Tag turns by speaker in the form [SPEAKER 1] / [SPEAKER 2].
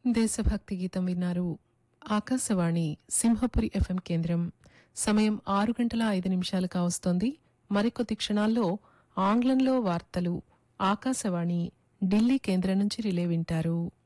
[SPEAKER 1] దేశభక్తి గీతం విన్నారు. ఆకాశవాణి సింహపురి ఎఫ్ఎం కేంద్రం. సమయం 6 గంటల 5 నిమిషాలు కావస్తోంది. మరికొద్ది క్షణాల్లో ఆంగ్లంలో వార్తలు ఆకాశవాణి ఢిల్లీ కేంద్రం నుంచి రిలే వింటారు.